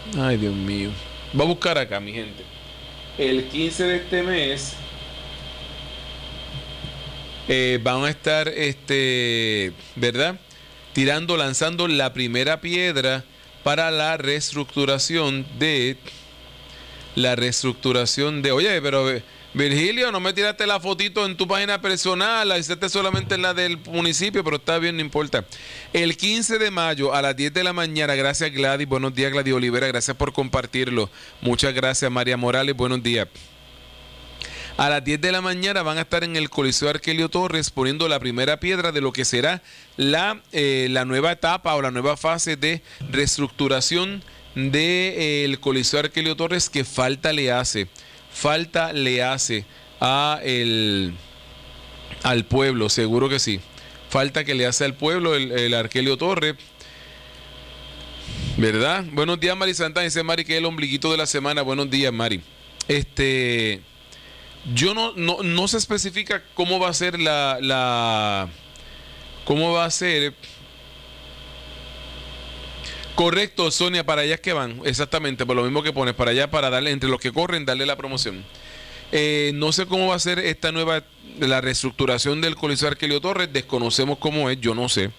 Ay, Dios mío. Va a buscar acá, mi gente. El 15 de este mes van a estar, ¿verdad? Lanzando la primera piedra para oye, pero Virgilio, no me tiraste la fotito en tu página personal, la hiciste solamente en la del municipio, pero está bien, no importa. El 15 de mayo a las 10 de la mañana, gracias Gladys, buenos días Gladys Olivera, gracias por compartirlo. Muchas gracias María Morales, buenos días. A las 10 de la mañana van a estar en el Coliseo Arquelio Torres poniendo la primera piedra de lo que será la nueva etapa o la nueva fase de reestructuración del Coliseo Arquelio Torres que falta le hace al pueblo, seguro que sí. Falta que le hace al pueblo el Arquelio Torres, ¿verdad? Buenos días Mari Santana, dice Mari que es el ombliguito de la semana. Buenos días Mari. Yo no se especifica cómo va a ser cómo va a ser. Correcto, Sonia, para allá es que van, exactamente, por lo mismo que pones, para allá, para darle, entre los que corren, darle la promoción. No sé cómo va a ser la reestructuración del Coliseo Arquelio Torres, desconocemos cómo es, yo no sé.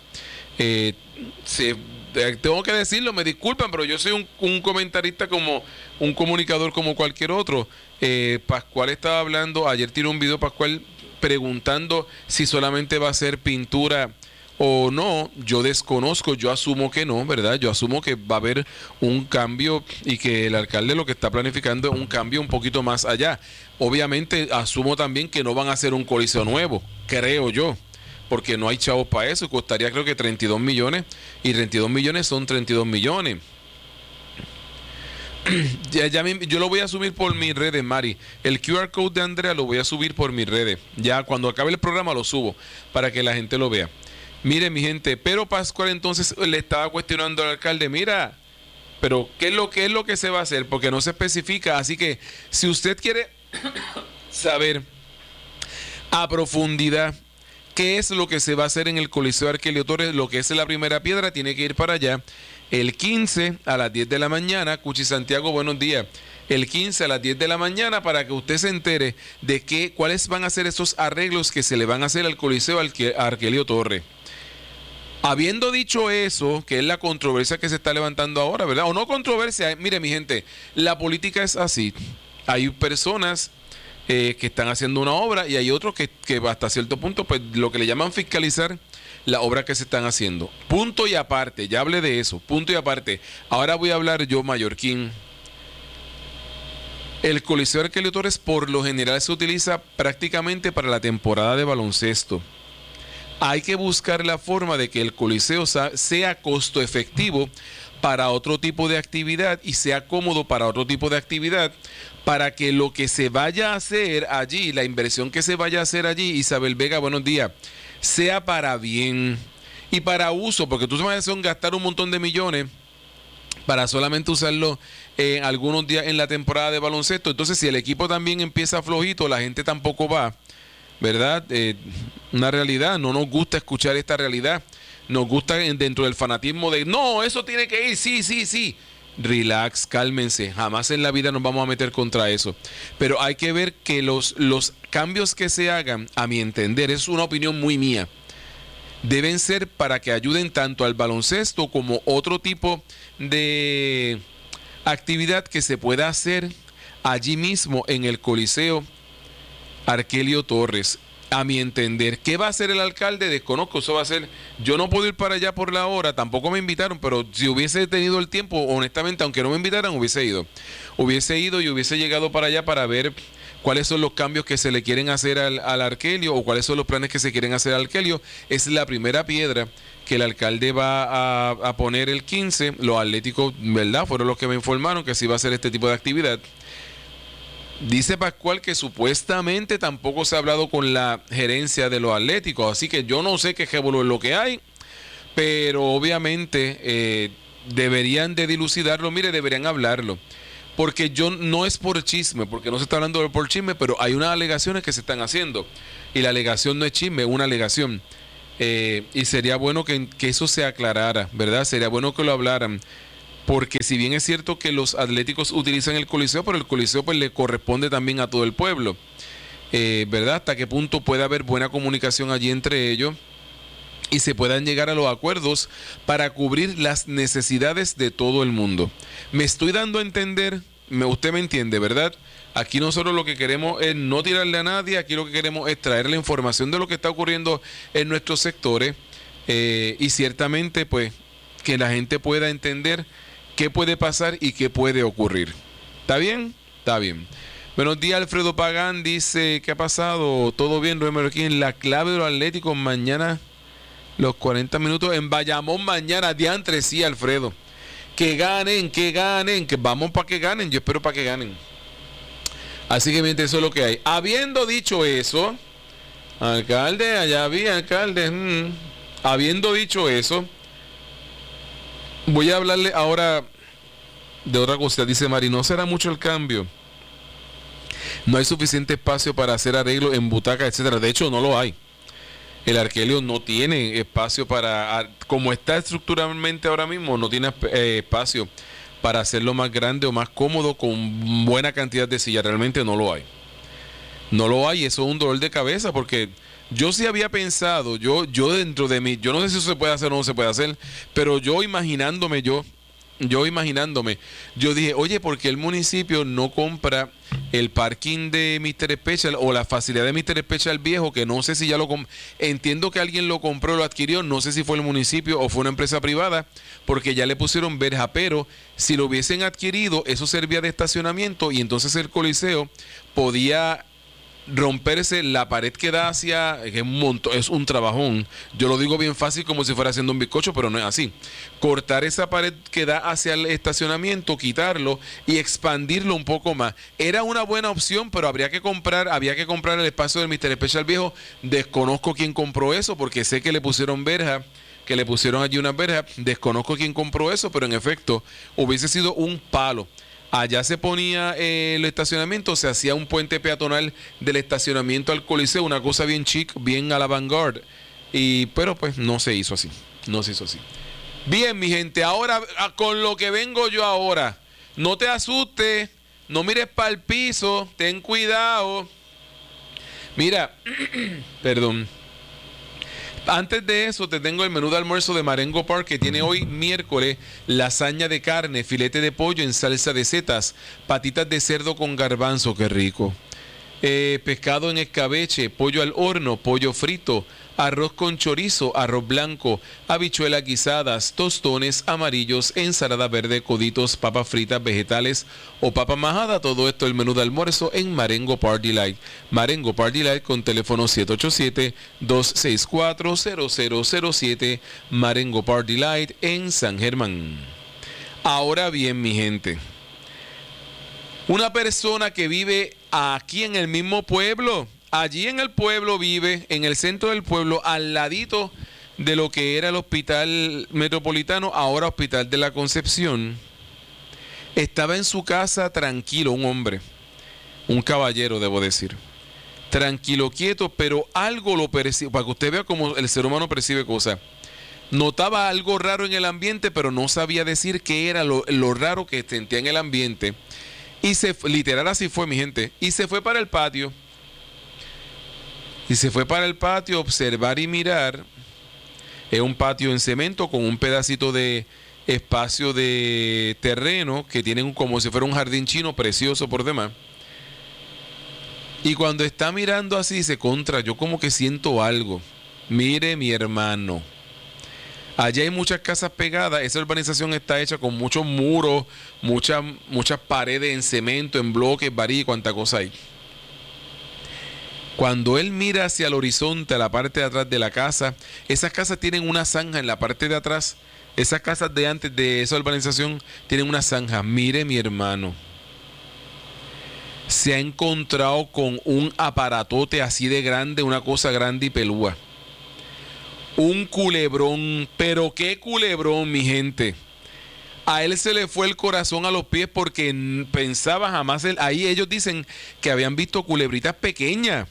Tengo que decirlo, me disculpan, pero yo soy un comentarista como un comunicador como cualquier otro. Pascual estaba hablando, ayer tiró un video Pascual preguntando si solamente va a ser pintura o no. Yo desconozco, yo asumo que no, ¿verdad? Yo asumo que va a haber un cambio y que el alcalde lo que está planificando es un cambio un poquito más allá. Obviamente asumo también que no van a hacer un coliseo nuevo, creo yo, porque no hay chavos para eso, costaría creo que 32 millones, y 32 millones son 32 millones. Yo lo voy a subir por mis redes, Mari. El QR code de Andrea lo voy a subir por mis redes. Ya cuando acabe el programa lo subo para que la gente lo vea. Mire, mi gente, pero Pascual entonces le estaba cuestionando al alcalde, mira, pero ¿qué es lo que se va a hacer? Porque no se especifica, así que si usted quiere saber a profundidad qué es lo que se va a hacer en el Coliseo Arquelio Torres, lo que es la primera piedra, tiene que ir para allá el 15 a las 10 de la mañana. Cuchi Santiago, buenos días. El 15 a las 10 de la mañana para que usted se entere de cuáles van a ser esos arreglos que se le van a hacer al Coliseo Arquelio Torres. Habiendo dicho eso, que es la controversia que se está levantando ahora, ¿verdad? O no controversia, mire mi gente, la política es así. Hay personas que están haciendo una obra y hay otros que hasta cierto punto, pues lo que le llaman fiscalizar la obra que se están haciendo. Punto y aparte, ya hablé de eso, punto y aparte. Ahora voy a hablar yo, mallorquín. El Coliseo Arquelio Torres por lo general se utiliza prácticamente para la temporada de baloncesto. Hay que buscar la forma de que el Coliseo sea costo efectivo para otro tipo de actividad y sea cómodo para otro tipo de actividad, para que lo que se vaya a hacer allí, la inversión que se vaya a hacer allí, Isabel Vega, buenos días, sea para bien y para uso, porque tú vas a gastar un montón de millones para solamente usarlo algunos días en la temporada de baloncesto. Entonces, si el equipo también empieza flojito, la gente tampoco va, ¿verdad? Una realidad, no nos gusta escuchar esta realidad, nos gusta dentro del fanatismo de, no, eso tiene que ir, sí. Relax, cálmense, jamás en la vida nos vamos a meter contra eso. Pero hay que ver que los cambios que se hagan, a mi entender, es una opinión muy mía, deben ser para que ayuden tanto al baloncesto como otro tipo de actividad que se pueda hacer allí mismo en el Coliseo Arquelio Torres. A mi entender, ¿qué va a hacer el alcalde? Desconozco, eso va a ser, yo no puedo ir para allá por la hora, tampoco me invitaron, pero si hubiese tenido el tiempo, honestamente, aunque no me invitaran, hubiese ido y hubiese llegado para allá para ver cuáles son los cambios que se le quieren hacer al Arquelio o cuáles son los planes que se quieren hacer al Arquelio. Es la primera piedra que el alcalde va a poner el 15, los atléticos, ¿verdad? Fueron los que me informaron que así va a ser este tipo de actividad. Dice Pascual que supuestamente tampoco se ha hablado con la gerencia de los atléticos, así que yo no sé qué revolú es lo que hay, pero obviamente deberían de dilucidarlo, mire, deberían hablarlo, porque no es por chisme, porque no se está hablando por chisme, pero hay unas alegaciones que se están haciendo, y la alegación no es chisme, es una alegación, y sería bueno que eso se aclarara, ¿verdad? Sería bueno que lo hablaran. porque si bien es cierto que los atléticos utilizan el Coliseo, pero el Coliseo pues le corresponde también a todo el pueblo, ¿verdad? Hasta qué punto puede haber buena comunicación allí entre ellos y se puedan llegar a los acuerdos para cubrir las necesidades de todo el mundo. Me estoy dando a entender, usted me entiende, ¿verdad? Aquí nosotros lo que queremos es no tirarle a nadie, aquí lo que queremos es traer la información de lo que está ocurriendo en nuestros sectores, y ciertamente pues que la gente pueda entender qué puede pasar y qué puede ocurrir. ¿Está bien? Está bien. Buenos días, Alfredo Pagán dice, ¿qué ha pasado? ¿Todo bien, Romero? Aquí en la clave de los Atléticos mañana, los 40 minutos en Bayamón mañana, diantre, sí, Alfredo. Que ganen, que vamos para que ganen, yo espero para que ganen. Así que mientras eso es lo que hay. Habiendo dicho eso, alcalde, allá vi, alcalde, habiendo dicho eso, voy a hablarle ahora de otra cosa. Dice Mari, no será mucho el cambio. No hay suficiente espacio para hacer arreglos en butacas, etcétera. De hecho, no lo hay. El Arkelio no tiene espacio para, como está estructuralmente ahora mismo, no tiene espacio para hacerlo más grande o más cómodo con buena cantidad de sillas. Realmente no lo hay. No lo hay, eso es un dolor de cabeza porque yo sí había pensado, yo dentro de mí, yo no sé si eso se puede hacer o no se puede hacer, pero yo imaginándome, yo dije, oye, ¿por qué el municipio no compra el parking de Mr. Special o la facilidad de Mr. Special viejo, que no sé si ya entiendo que alguien lo compró, lo adquirió, no sé si fue el municipio o fue una empresa privada, porque ya le pusieron verja, pero si lo hubiesen adquirido, eso servía de estacionamiento y entonces el Coliseo podía romperse la pared que da hacia, es un trabajón, yo lo digo bien fácil como si fuera haciendo un bizcocho, pero no es así. Cortar esa pared que da hacia el estacionamiento, quitarlo y expandirlo un poco más, era una buena opción, pero había que comprar el espacio del Mr. Special viejo. Desconozco quién compró eso, porque sé que le pusieron verja, que le pusieron allí una verja, desconozco quién compró eso, pero en efecto hubiese sido un palo. Allá se ponía el estacionamiento, se hacía un puente peatonal del estacionamiento al Coliseo, una cosa bien chic, bien a la vanguard, pero pues no se hizo así. Bien, mi gente, ahora con lo que vengo yo ahora, no te asustes, no mires para el piso, ten cuidado. Mira, perdón. Antes de eso te tengo el menú de almuerzo de Marengo Park, que tiene hoy miércoles lasaña de carne, filete de pollo en salsa de setas, patitas de cerdo con garbanzo, qué rico, pescado en escabeche, pollo al horno, pollo frito, arroz con chorizo, arroz blanco, habichuelas guisadas, tostones amarillos, ensalada verde, coditos, papas fritas, vegetales o papa majada. Todo esto el menú de almuerzo en Marengo Park Delight. Marengo Park Delight con teléfono 787-264-0007. Marengo Park Delight en San Germán. Ahora bien, mi gente, una persona que vive aquí en el mismo pueblo, allí en el pueblo vive, en el centro del pueblo, al ladito de lo que era el Hospital Metropolitano, ahora Hospital de la Concepción. Estaba en su casa tranquilo, un hombre, un caballero, debo decir, tranquilo, quieto, pero algo lo percibe, para que usted vea cómo el ser humano percibe cosas. Notaba algo raro en el ambiente, pero no sabía decir qué era lo raro que sentía en el ambiente. Y literal así fue, mi gente, y se fue para el patio. A observar y mirar. Es un patio en cemento con un pedacito de espacio de terreno que tienen como si fuera un jardín chino precioso por demás. Y cuando está mirando así, dice, yo como que siento algo. Mire, mi hermano, allá hay muchas casas pegadas. Esa urbanización está hecha con muchos muros, muchas paredes en cemento, en bloques, varillas, cuánta cosa hay. Cuando él mira hacia el horizonte, a la parte de atrás de la casa, esas casas tienen una zanja en la parte de atrás. Esas casas de antes de esa urbanización tienen una zanja. Mire, mi hermano, se ha encontrado con un aparatote así de grande, una cosa grande y pelúa. Un culebrón, pero qué culebrón, mi gente. A él se le fue el corazón a los pies porque pensaba jamás ahí ellos dicen que habían visto culebritas pequeñas.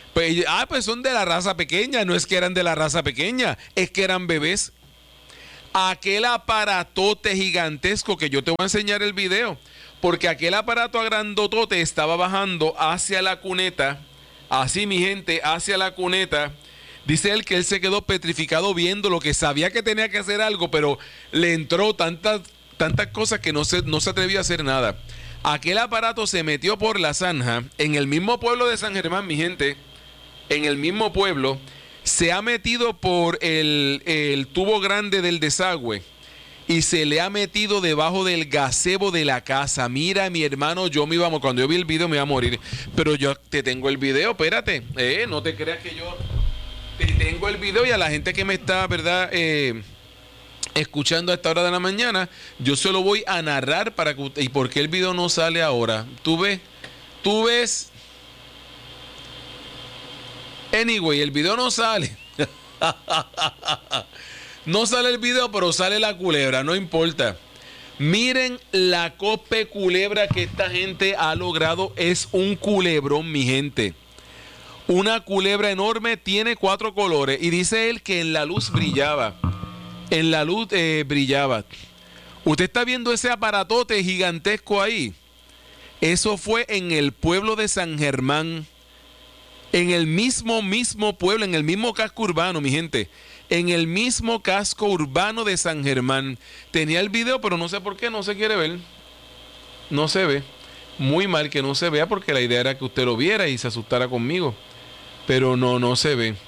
Pues son de la raza pequeña, no es que eran de la raza pequeña, es que eran bebés. aquel aparatote gigantesco que yo te voy a enseñar el video, porque aquel aparato agrandotote estaba bajando hacia la cuneta, así mi gente, hacia la cuneta. Dice él que él se quedó petrificado viendo lo que sabía que tenía que hacer algo, pero le entró tantas cosas que no se atrevió a hacer nada. Aquel aparato se metió por la zanja, en el mismo pueblo de San Germán, mi gente, en el mismo pueblo, se ha metido por el tubo grande del desagüe y se le ha metido debajo del gazebo de la casa. Mira, mi hermano, cuando yo vi el video me iba a morir, pero yo te tengo el video, espérate, no te creas que yo te tengo el video, y a la gente que me está, ¿verdad?, escuchando a esta hora de la mañana, yo se lo voy a narrar para que ¿y por qué el video no sale ahora? ¿Tú ves? Anyway, el video no sale. No sale el video, pero sale la culebra, no importa. Miren la cope culebra que esta gente ha logrado. Es un culebrón, mi gente. Una culebra enorme, tiene 4 colores. Y dice él que en la luz brillaba. En la luz brillaba. Usted está viendo ese aparatote gigantesco ahí. Eso fue en el pueblo de San Germán. En el mismo pueblo, en el mismo casco urbano, mi gente. En el mismo casco urbano de San Germán. Tenía el video, pero no sé por qué no se quiere ver. No se ve. Muy mal que no se vea, porque la idea era que usted lo viera y se asustara conmigo. Pero no se ve.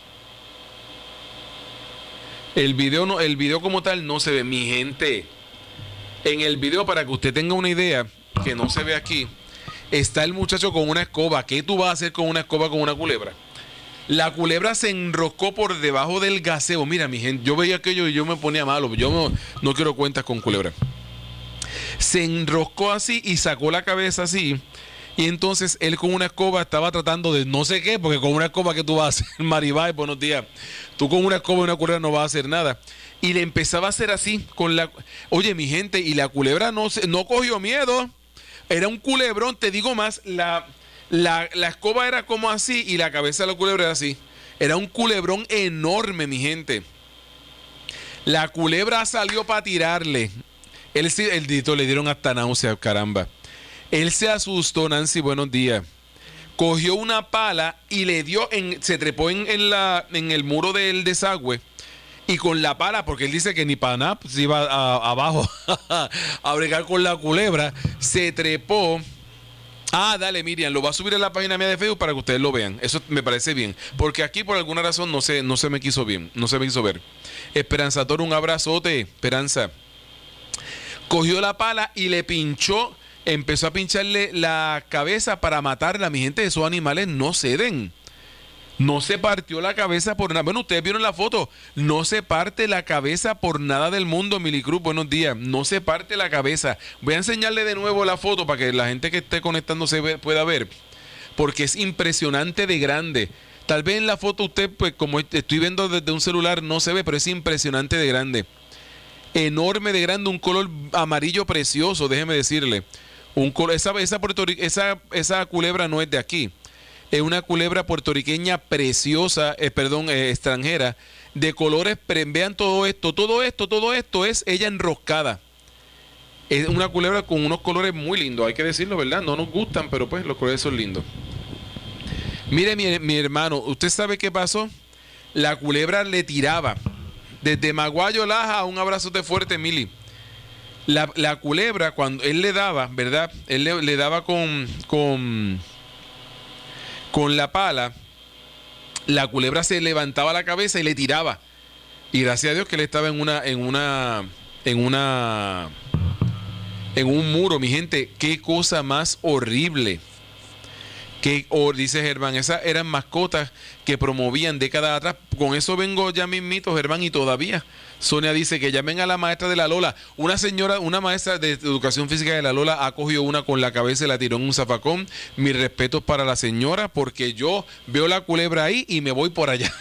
El video como tal no se ve, mi gente. En el video, para que usted tenga una idea, que no se ve aquí, está el muchacho con una escoba. ¿Qué tú vas a hacer con una escoba con una culebra? La culebra se enroscó por debajo del gazebo. Mira, mi gente, yo veía aquello y yo me ponía malo. Yo no quiero cuentas con culebra. Se enroscó así y sacó la cabeza así. Y entonces él con una escoba estaba tratando de no sé qué, porque con una escoba que tú vas a hacer, Maribay, buenos días. Tú con una escoba y una culebra no vas a hacer nada. Y le empezaba a hacer así con la... Oye, mi gente, y la culebra no cogió miedo. Era un culebrón, te digo más, la escoba era como así y la cabeza de la culebra era así. Era un culebrón enorme, mi gente. La culebra salió para tirarle. El dito le dieron hasta náusea, caramba. Él se asustó, Nancy, buenos días. Cogió una pala y le dio, se trepó en el muro del desagüe. Y con la pala, porque él dice que ni para nada, pues iba abajo a bregar con la culebra, se trepó. Dale, Miriam, lo va a subir en la página mía de Facebook para que ustedes lo vean. Eso me parece bien, porque aquí por alguna razón no se me quiso ver. Esperanza Toro, un abrazote, Esperanza. Cogió la pala y le pinchó, empezó a pincharle la cabeza para matarla. Mi gente, esos animales no ceden. No se partió la cabeza por nada. Bueno, ustedes vieron la foto. No se parte la cabeza por nada del mundo, Milicruz. Buenos días. No se parte la cabeza. Voy a enseñarle de nuevo la foto para que la gente que esté conectándose pueda ver. Porque es impresionante de grande. Tal vez en la foto usted, pues como estoy viendo desde un celular, no se ve, pero es impresionante de grande. Enorme de grande, un color amarillo precioso, déjeme decirle. Esa culebra no es de aquí. Es una culebra puertorriqueña preciosa, extranjera, de colores, vean todo esto es ella enroscada. Es una culebra con unos colores muy lindos, hay que decirlo, ¿verdad? No nos gustan, pero pues los colores son lindos. Mire, mi hermano, ¿usted sabe qué pasó? La culebra le tiraba. Desde Maguayo, Laja, un abrazote fuerte, Mili. La culebra, cuando él le daba, ¿verdad? Él le daba con la pala, la culebra se levantaba la cabeza y le tiraba. Y gracias a Dios que él estaba en un muro, mi gente. Qué cosa más horrible. Dice Germán, esas eran mascotas que promovían décadas atrás. Con eso vengo ya mismito, Germán, y todavía. Sonia dice que llamen a la maestra de la Lola. Una maestra de educación física de la Lola ha cogido una con la cabeza y la tiró en un zafacón. Mis respetos para la señora, porque yo veo la culebra ahí y me voy por allá.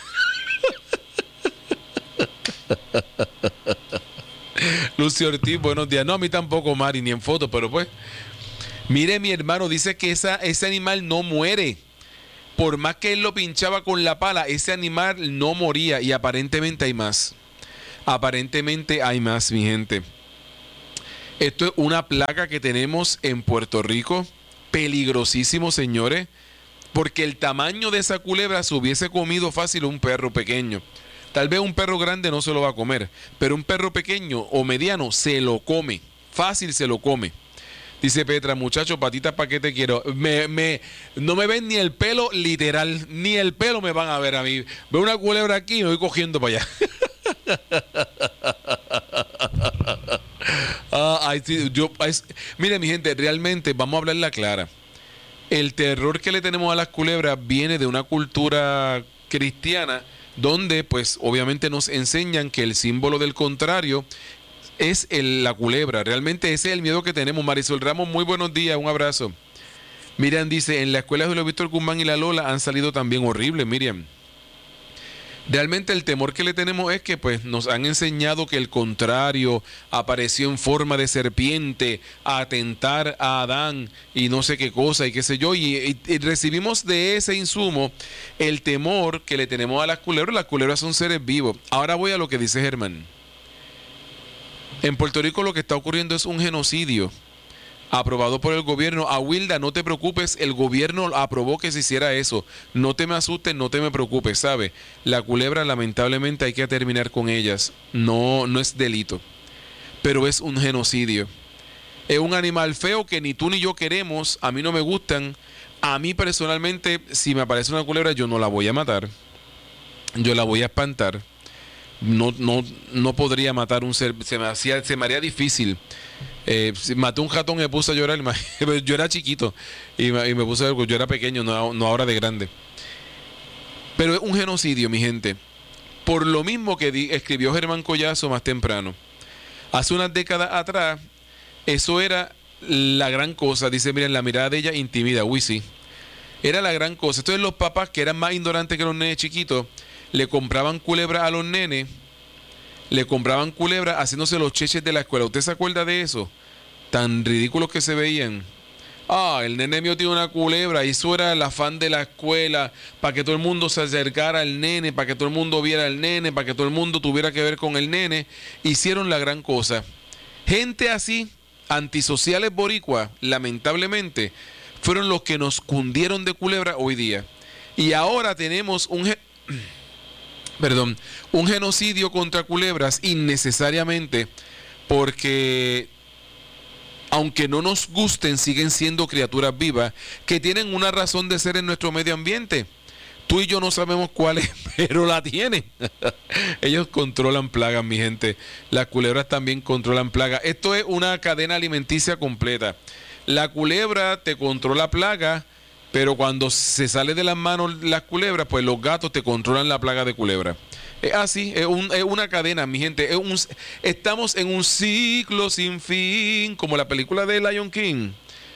Lucio Ortiz, buenos días. No, a mí tampoco, Mari, ni en foto, pero pues... Mire, mi hermano, dice que ese animal no muere. Por más que él lo pinchaba con la pala, ese animal no moría. Y aparentemente hay más. Aparentemente hay más, mi gente. Esto es una plaga que tenemos en Puerto Rico, peligrosísimo, señores, porque el tamaño de esa culebra se hubiese comido fácil un perro pequeño. Tal vez un perro grande no se lo va a comer, pero un perro pequeño o mediano se lo come, fácil se lo come. Dice Petra, muchachos, patitas, ¿para qué te quiero? No me ven ni el pelo, literal, ni el pelo me van a ver a mí. Veo una culebra aquí y me voy cogiendo para allá. Mire, mi gente, realmente vamos a hablarla clara. El terror que le tenemos a las culebras viene de una cultura cristiana donde pues obviamente nos enseñan que el símbolo del contrario es la culebra. Realmente ese es el miedo que tenemos. Marisol Ramos, muy buenos días, un abrazo. Miriam dice, en la escuela de Julio Víctor Guzmán y la Lola han salido también horribles, Miriam. Realmente el temor que le tenemos es que pues nos han enseñado que el contrario apareció en forma de serpiente a atentar a Adán y no sé qué cosa y qué sé yo, y recibimos de ese insumo el temor que le tenemos a las culebras. Las culebras son seres vivos. Ahora voy a lo que dice Germán. En Puerto Rico lo que está ocurriendo es un genocidio aprobado por el gobierno. A Wilda, no te preocupes, el gobierno aprobó que se hiciera eso. No te me asustes, no te me preocupes, ¿sabes? La culebra, lamentablemente, hay que terminar con ellas. No es delito, pero es un genocidio. Es un animal feo que ni tú ni yo queremos. A mí no me gustan. A mí personalmente, si me aparece una culebra, yo no la voy a matar. Yo la voy a espantar. No podría matar un ser. Se me haría difícil. Maté un ratón y me puse a llorar. Yo era chiquito y me puse a llorar. Yo era pequeño, no ahora de grande. Pero es un genocidio, mi gente. Por lo mismo que escribió Germán Collazo más temprano. Hace unas décadas atrás, eso era la gran cosa. Dice, miren, la mirada de ella intimida. Uy, sí. Era la gran cosa. Entonces los papás, que eran más ignorantes que los nenes chiquitos, le compraban culebras a los nenes. Le compraban culebras haciéndose los cheches de la escuela. ¿Usted se acuerda de eso? Tan ridículos que se veían. El nene mío tiene una culebra. Y eso era el afán de la escuela. Para que todo el mundo se acercara al nene. Para que todo el mundo viera al nene. Para que todo el mundo tuviera que ver con el nene. Hicieron la gran cosa. Gente así, antisociales boricuas, lamentablemente, fueron los que nos cundieron de culebra hoy día. Y ahora tenemos un genocidio contra culebras innecesariamente, porque aunque no nos gusten, siguen siendo criaturas vivas que tienen una razón de ser en nuestro medio ambiente. Tú y yo no sabemos cuál es, pero la tienen. Ellos controlan plagas, mi gente. Las culebras también controlan plagas. Esto es una cadena alimenticia completa. La culebra te controla plagas, pero cuando se sale de las manos las culebras, pues los gatos te controlan la plaga de culebra. Es así, es una cadena, mi gente. Estamos en un ciclo sin fin, como la película de Lion King.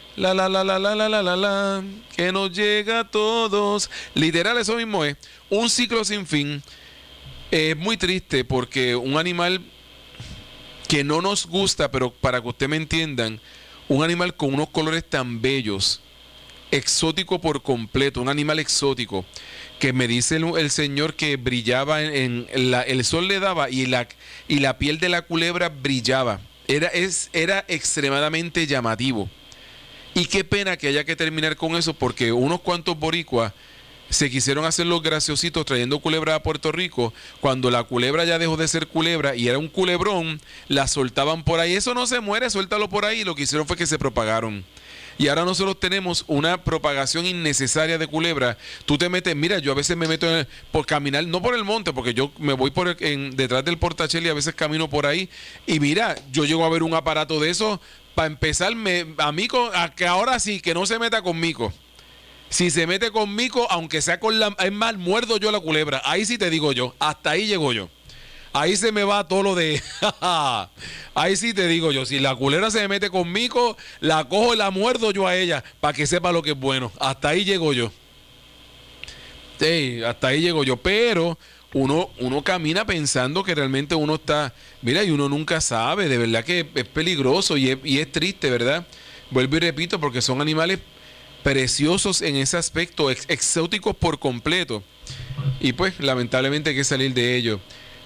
La, que nos llega a todos. Literal, eso mismo es. Un ciclo sin fin. Es muy triste porque un animal que no nos gusta, pero para que ustedes me entiendan, un animal con unos colores tan bellos, exótico por completo, un animal exótico, que me dice el señor que brillaba el sol le daba y la piel de la culebra brillaba. Era extremadamente llamativo. Y qué pena que haya que terminar con eso, porque unos cuantos boricuas se quisieron hacer los graciositos trayendo culebra a Puerto Rico. Cuando la culebra ya dejó de ser culebra y era un culebrón, la soltaban por ahí. Eso no se muere, suéltalo por ahí. Lo que hicieron fue que se propagaron. Y ahora nosotros tenemos una propagación innecesaria de culebra. Tú te metes, mira, yo a veces me meto por caminar, no por el monte, porque yo me voy detrás del Portachel y a veces camino por ahí. Y mira, yo llego a ver un aparato de esos. Para empezar, que ahora sí, que no se meta conmigo. Si se mete conmigo, aunque sea es más, muerdo yo la culebra. Ahí sí te digo yo, hasta ahí llego yo. Ahí se me va todo lo de... Ahí sí te digo yo, si la culebra se me mete conmigo, la cojo y la muerdo yo a ella, para que sepa lo que es bueno. Hasta ahí llego yo. Sí, hasta ahí llego yo. Pero uno camina pensando que realmente uno está... Mira, y uno nunca sabe, de verdad que es peligroso y es triste, ¿verdad? Vuelvo y repito, porque son animales preciosos en ese aspecto, exóticos por completo. Y pues, lamentablemente hay que salir de ellos.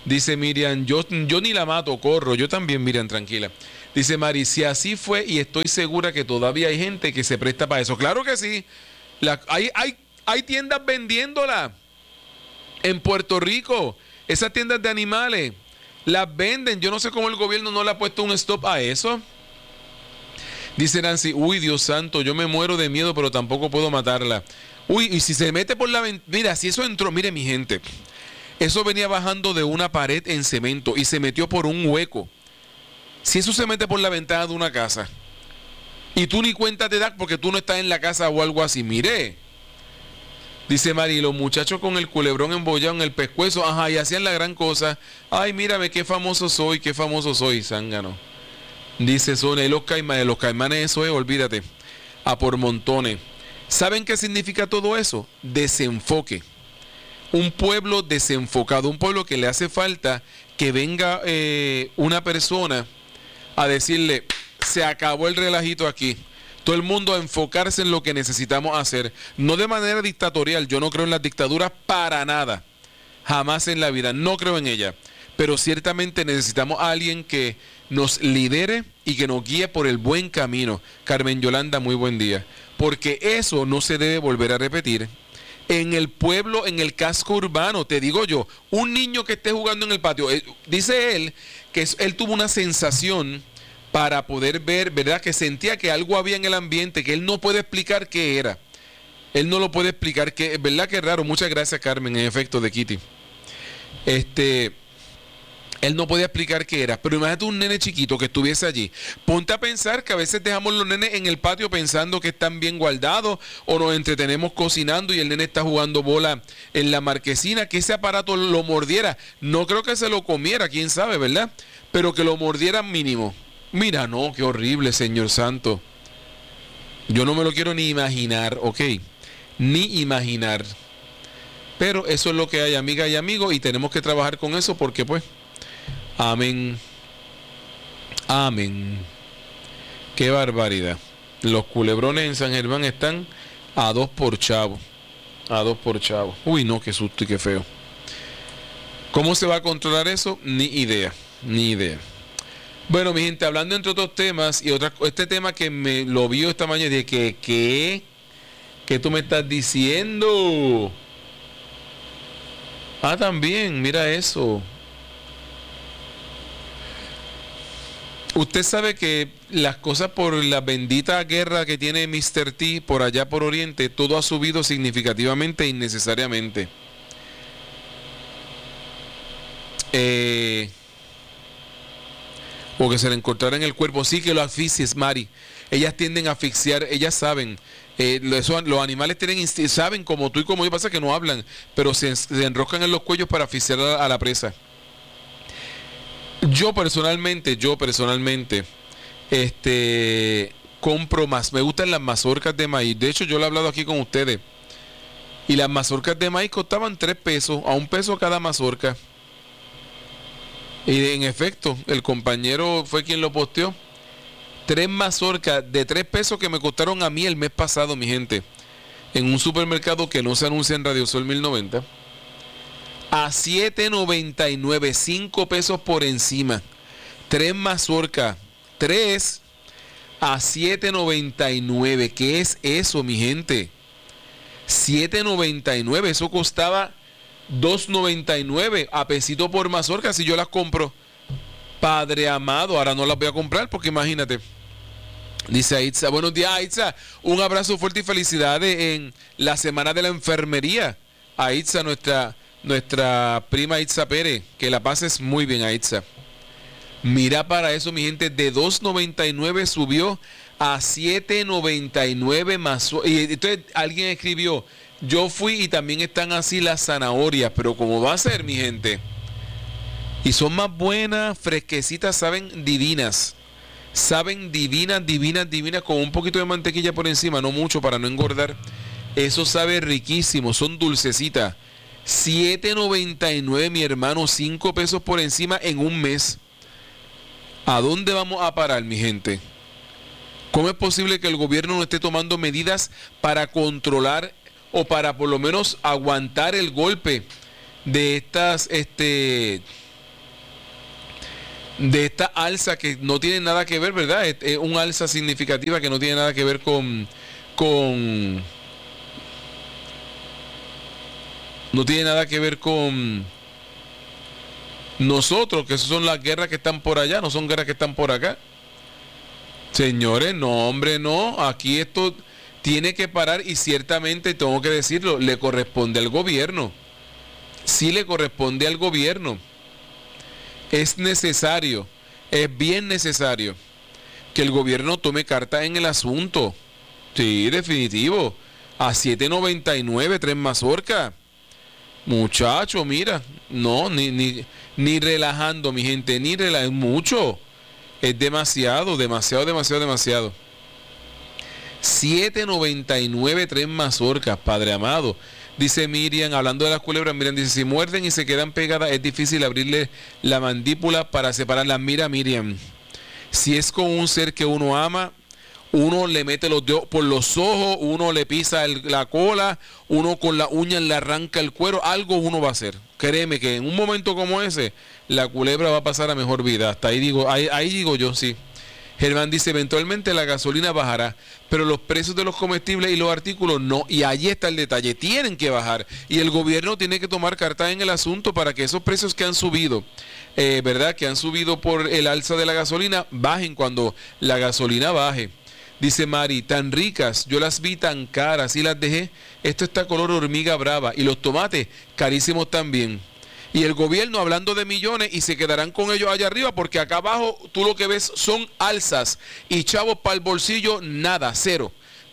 Dice Miriam, yo ni la mato, corro. Yo también, Miriam, tranquila. Dice Mari, si así fue y estoy segura que todavía hay gente que se presta para eso. Claro que sí. Hay tiendas vendiéndola en Puerto Rico. Esas tiendas de animales las venden. Yo no sé cómo el gobierno no le ha puesto un stop a eso. Dice Nancy, uy, Dios santo, yo me muero de miedo, pero tampoco puedo matarla. Uy, y si se mete por la ventana, mira, si eso entró, mire mi gente, eso venía bajando de una pared en cemento y se metió por un hueco. Si eso se mete por la ventana de una casa y tú ni cuenta te das porque tú no estás en la casa o algo así, mire. Dice Mari, los muchachos con el culebrón embollado en el pescuezo, ajá, y hacían la gran cosa. Ay, mírame, qué famoso soy, zángano. Dice Sonia, y los caimanes eso es, olvídate, a por montones. ¿Saben qué significa todo eso? Desenfoque. Un pueblo desenfocado, un pueblo que le hace falta que venga una persona a decirle, se acabó el relajito aquí. Todo el mundo a enfocarse en lo que necesitamos hacer. No de manera dictatorial, yo no creo en las dictaduras para nada. Jamás en la vida, no creo en ella. Pero ciertamente necesitamos a alguien que nos lidere y que nos guíe por el buen camino. Carmen Yolanda, muy buen día. Porque eso no se debe volver a repetir. En el pueblo, en el casco urbano, te digo yo, un niño que esté jugando en el patio, dice él que él tuvo una sensación para poder ver, ¿verdad? Que sentía que algo había en el ambiente, que él no puede explicar qué era. Él no lo puede explicar, que ¿verdad? Que raro. Muchas gracias, Carmen, en efecto, de Kitty. Él no podía explicar qué era, pero imagínate un nene chiquito que estuviese allí. Ponte a pensar que a veces dejamos los nenes en el patio pensando que están bien guardados o nos entretenemos cocinando y el nene está jugando bola en la marquesina, que ese aparato lo mordiera. No creo que se lo comiera, quién sabe, ¿verdad? Pero que lo mordiera mínimo. Mira, no, qué horrible, Señor Santo. Yo no me lo quiero ni imaginar, ¿ok? Ni imaginar. Pero eso es lo que hay, amiga y amigo, y tenemos que trabajar con eso porque pues... Amén. Amén. Qué barbaridad. Los culebrones en San Germán están a 2 por chavo. A 2 por chavo. Uy, no, qué susto y qué feo. ¿Cómo se va a controlar eso? Ni idea. Ni idea. Bueno, mi gente, hablando entre otros temas y este tema que me lo vio esta mañana, de que ¿qué tú me estás diciendo? Ah, también, mira eso. Usted sabe que las cosas por la bendita guerra que tiene Mr. T por allá por Oriente, todo ha subido significativamente e innecesariamente. O que se le encontrara en el cuerpo. Sí, que lo asfixies, Mari. Ellas tienden a asfixiar, ellas saben. Los animales saben como tú y como yo, pasa que no hablan, pero se enroscan en los cuellos para asfixiar a la presa. Yo personalmente, compro más. Me gustan las mazorcas de maíz. De hecho, yo lo he hablado aquí con ustedes. Y las mazorcas de maíz costaban 3 pesos, a 1 peso cada mazorca. Y en efecto, el compañero fue quien lo posteó. 3 mazorcas de 3 pesos que me costaron a mí el mes pasado, mi gente. En un supermercado que no se anuncia en Radio Sol 1090. A $7.99, 5 pesos por encima. 3 mazorcas, 3 a $7.99. ¿Qué es eso, mi gente? $7.99, eso costaba $2.99 a pesito por mazorca si yo las compro. Padre amado, ahora no las voy a comprar porque imagínate. Dice Aitza, buenos días Aitza, un abrazo fuerte y felicidades en la semana de la enfermería. Aitza, nuestra prima Aitza Pérez, que la pases muy bien, Aitza. Mira para eso, mi gente, de $2.99 subió a $7.99 más. Y entonces alguien escribió, yo fui y también están así las zanahorias, pero ¿cómo va a ser, mi gente? Y son más buenas, fresquecitas, saben divinas. Saben divinas, con un poquito de mantequilla por encima, no mucho para no engordar. Eso sabe riquísimo, son dulcecitas. $7.99, mi hermano, 5 pesos por encima en un mes. ¿A dónde vamos a parar, mi gente? ¿Cómo es posible que el gobierno no esté tomando medidas para controlar o para por lo menos aguantar el golpe de estas de esta alza que no tiene nada que ver, ¿verdad? Es una alza significativa que no tiene nada que ver con no tiene nada que ver con nosotros, que esas son las guerras que están por allá, no son guerras que están por acá. Señores, no, hombre, no. Aquí esto tiene que parar y ciertamente, tengo que decirlo, le corresponde al gobierno. Sí le corresponde al gobierno. Es necesario, es bien necesario que el gobierno tome carta en el asunto. Sí, definitivo. A 7.99, 3 mazorca. Muchacho, mira, no, ni relajando, mi gente, ni relajando, mucho. Es demasiado, demasiado, demasiado, demasiado. 7.99, 3 mazorcas, Padre amado. Dice Miriam, hablando de las culebras, Miriam dice, si muerden y se quedan pegadas, es difícil abrirle la mandíbula para separarlas. Mira, Miriam, si es con un ser que uno ama, uno le mete los dedos por los ojos, uno le pisa la cola, uno con la uña le arranca el cuero, algo uno va a hacer. Créeme que en un momento como ese, la culebra va a pasar a mejor vida. Hasta ahí digo, ahí digo yo, sí. Germán dice, eventualmente la gasolina bajará, pero los precios de los comestibles y los artículos no. Y ahí está el detalle, tienen que bajar. Y el gobierno tiene que tomar carta en el asunto para que esos precios que han subido, ¿verdad? Que han subido por el alza de la gasolina, bajen cuando la gasolina baje. Dice Mari, tan ricas, yo las vi tan caras y las dejé. Esto está color hormiga brava. Y los tomates, carísimos también. Y el gobierno hablando de millones y se quedarán con ellos allá arriba porque acá abajo tú lo que ves son alzas y chavos para el bolsillo, nada, cero.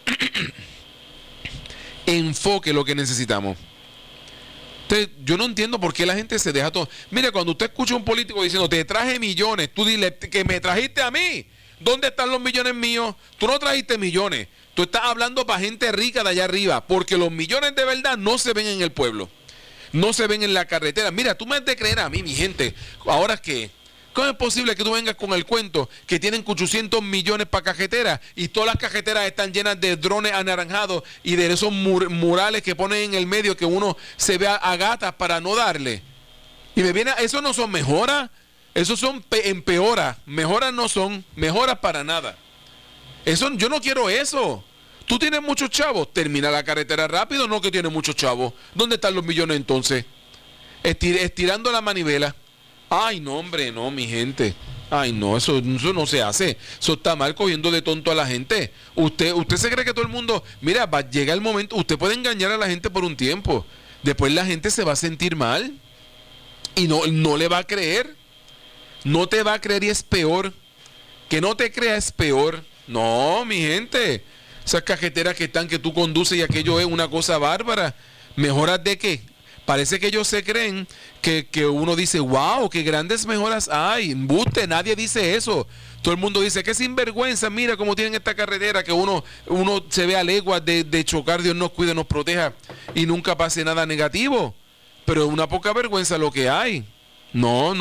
Enfoque lo que necesitamos. Entonces, yo no entiendo por qué la gente se deja todo. Mira, cuando usted escucha a un político diciendo, te traje millones, tú dile que me trajiste a mí. ¿Dónde están los millones míos? Tú no trajiste millones. Tú estás hablando para gente rica de allá arriba porque los millones de verdad no se ven en el pueblo. No se ven en la carretera. Mira, tú me has de creer a mí, mi gente. Ahora que, ¿cómo es posible que tú vengas con el cuento que tienen 800 millones para cajeteras y todas las cajeteras están llenas de drones anaranjados y de esos murales que ponen en el medio que uno se ve a gatas para no darle? Y me viene, eso no son mejoras, esos son empeoras. Mejoras no son, mejoras para nada. Eso, yo no quiero eso. Tú tienes muchos chavos, termina la carretera rápido, no que tienes muchos chavos. ¿Dónde están los millones entonces? Estirando la manivela. Ay, no, hombre, no, mi gente. Ay, no, eso no se hace. Eso está mal, cogiendo de tonto a la gente. Usted se cree que todo el mundo, mira, llega el momento, usted puede engañar a la gente por un tiempo. Después la gente se va a sentir mal y no le va a creer. No te va a creer y es peor. Que no te crea es peor. No, mi gente. Esas cajeteras que están, que tú conduces y aquello es una cosa bárbara. ¿Mejoras de qué? Parece que ellos se creen que uno dice, wow, qué grandes mejoras hay. Embuste, nadie dice eso. Todo el mundo dice, qué sinvergüenza, mira cómo tienen esta carretera, que uno se ve a leguas de chocar, Dios nos cuide, nos proteja y nunca pase nada negativo. Pero es una poca vergüenza lo que hay. No.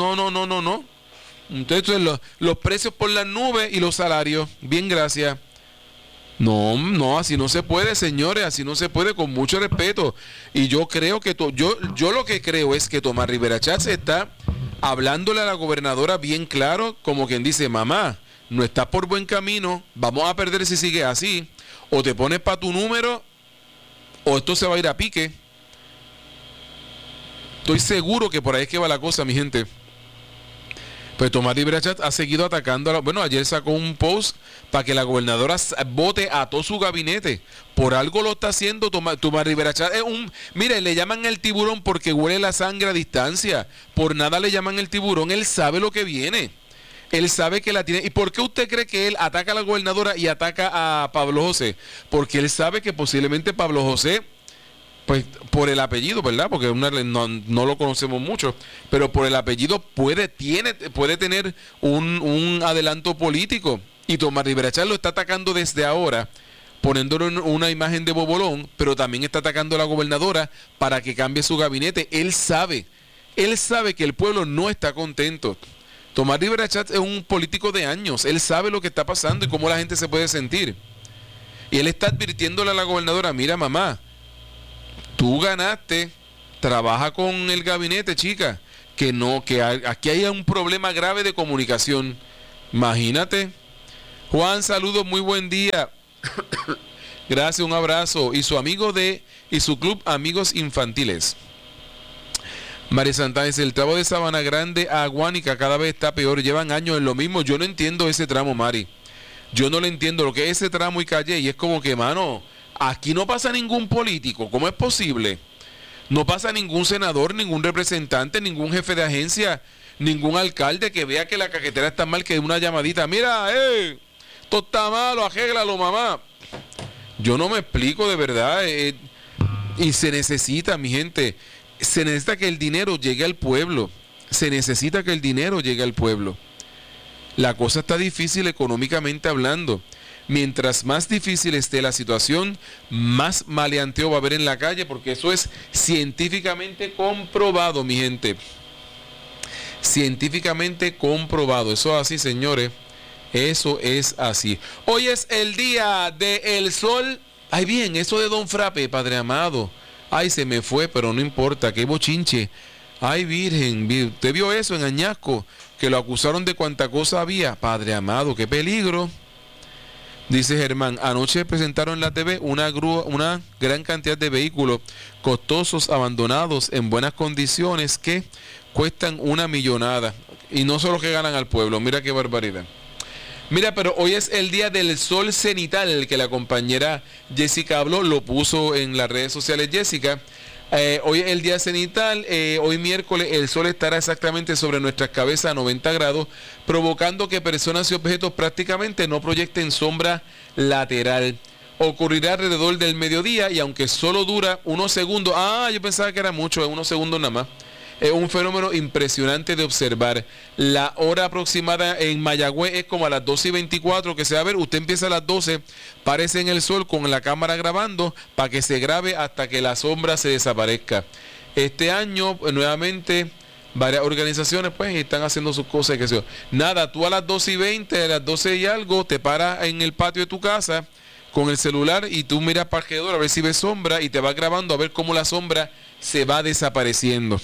Entonces los precios por las nubes y los salarios. Bien, gracias. No, así no se puede, señores, así no se puede, con mucho respeto. Y yo creo que yo lo que creo es que Tomás Rivera Chatz está hablándole a la gobernadora bien claro, como quien dice, mamá, no estás por buen camino, vamos a perder si sigue así, o te pones para tu número, o esto se va a ir a pique. Estoy seguro que por ahí es que va la cosa, mi gente. Pues Tomás Rivera Chatz ha seguido atacando a bueno, ayer sacó un post para que la gobernadora vote a todo su gabinete. Por algo lo está haciendo Tomás Rivera Chatz. Mire, le llaman el tiburón porque huele la sangre a distancia. Por nada le llaman el tiburón. Él sabe lo que viene. Él sabe que la tiene. ¿Y por qué usted cree que él ataca a la gobernadora y ataca a Pablo José? Porque él sabe que posiblemente Pablo José, pues por el apellido, ¿verdad? Porque no lo conocemos mucho, pero por el apellido puede tener un adelanto político. Y Tomás Rivera Chatz lo está atacando desde ahora, poniéndole una imagen de bobolón, pero también está atacando a la gobernadora para que cambie su gabinete. Él sabe que el pueblo no está contento. Tomás Rivera Chatz es un político de años, él sabe lo que está pasando y cómo la gente se puede sentir. Y él está advirtiéndole a la gobernadora, mira mamá, tú ganaste, trabaja con el gabinete, chica, aquí hay un problema grave de comunicación. Imagínate. Juan, saludos, muy buen día. Gracias, un abrazo. Y su club Amigos Infantiles. María Santana dice, el tramo de Sabana Grande a Guánica cada vez está peor, llevan años en lo mismo. Yo no entiendo ese tramo, Mari. Yo no lo entiendo, lo que es ese tramo y calle, y es como que, mano, aquí no pasa ningún político, ¿cómo es posible? No pasa ningún senador, ningún representante, ningún jefe de agencia, ningún alcalde que vea que la cajetera está mal, que dé una llamadita, mira, esto está malo, arréglalo, mamá. Yo no me explico de verdad, y se necesita, mi gente, se necesita que el dinero llegue al pueblo, se necesita que el dinero llegue al pueblo. La cosa está difícil económicamente hablando. Mientras más difícil esté la situación, más maleanteo va a haber en la calle, porque eso es científicamente comprobado, mi gente. Científicamente comprobado. Eso es así, señores. Eso es así. Hoy es el día del sol. Ay, bien, eso de Don Frappe, Padre amado. Ay, se me fue, pero no importa, qué bochinche. Ay, Virgen, ¿usted vio eso en Añasco? Que lo acusaron de cuánta cosa había. Padre amado, qué peligro. Dice Germán, anoche presentaron en la TV una gran cantidad de vehículos costosos, abandonados, en buenas condiciones, que cuestan una millonada. Y no solo que ganan al pueblo, mira qué barbaridad. Mira, pero hoy es el día del sol cenital, que la compañera Jessica habló, lo puso en las redes sociales Jessica. Hoy es el día cenital, hoy miércoles el sol estará exactamente sobre nuestras cabezas a 90 grados, provocando que personas y objetos prácticamente no proyecten sombra lateral. Ocurrirá alrededor del mediodía y aunque solo dura unos segundos, yo pensaba que era mucho, unos segundos nada más. Es un fenómeno impresionante de observar. La hora aproximada en Mayagüez es como a las 12:24 que se va a ver. Usted empieza a las 12, parece en el sol con la cámara grabando para que se grabe hasta que la sombra se desaparezca. Este año, nuevamente, varias organizaciones pues están haciendo sus cosas. Que sea. Nada, tú a las 12:20, a las 12 y algo, te paras en el patio de tu casa con el celular y tú miras para alrededor a ver si ves sombra y te vas grabando a ver cómo la sombra se va desapareciendo.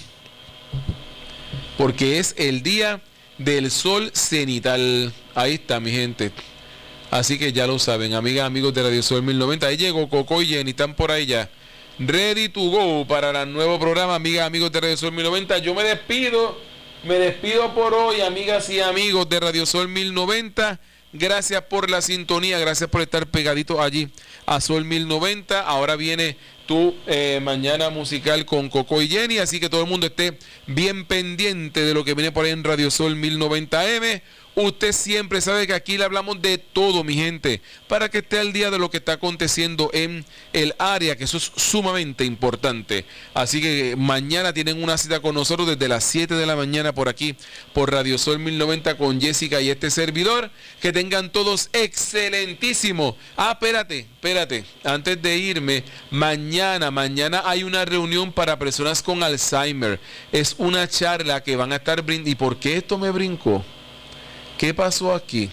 Porque es el día del sol cenital. Ahí está, mi gente. Así que ya lo saben, amigas, amigos de Radio Sol 1090. Ahí llegó Coco y Jenny, están por ahí ya. Ready to go para el nuevo programa, amigas, amigos de Radio Sol 1090. Yo me despido por hoy, amigas y amigos de Radio Sol 1090. Gracias por la sintonía, gracias por estar pegaditos allí a Sol 1090. Ahora viene tu mañana musical con Coco y Jenny, así que todo el mundo esté bien pendiente de lo que viene por ahí en Radio Sol 1090M. Usted siempre sabe que aquí le hablamos de todo, mi gente, para que esté al día de lo que está aconteciendo en el área, que eso es sumamente importante. Así que mañana tienen una cita con nosotros desde las 7 de la mañana por aquí, por Radio Sol 1090 con Jessica y este servidor. Que tengan todos excelentísimo. Espérate, antes de irme, mañana hay una reunión para personas con Alzheimer. Es una charla que van a estar brindando. ¿Y por qué esto me brincó? ¿Qué pasó aquí?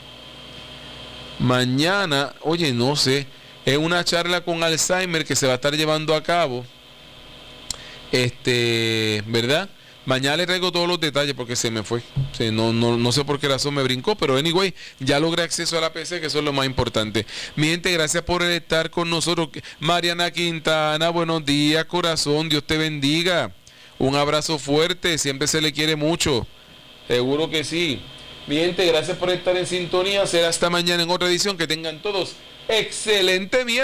Mañana, oye, no sé, es una charla con Alzheimer que se va a estar llevando a cabo. ¿Verdad? Mañana le traigo todos los detalles porque se me fue. Sí, no sé por qué razón me brincó, pero anyway, ya logré acceso a la PC, que eso es lo más importante. Mi gente, gracias por estar con nosotros. Mariana Quintana, buenos días, corazón, Dios te bendiga. Un abrazo fuerte, siempre se le quiere mucho. Seguro que sí. Mi gente, gracias por estar en sintonía. Será hasta mañana en otra edición. Que tengan todos excelente miércoles.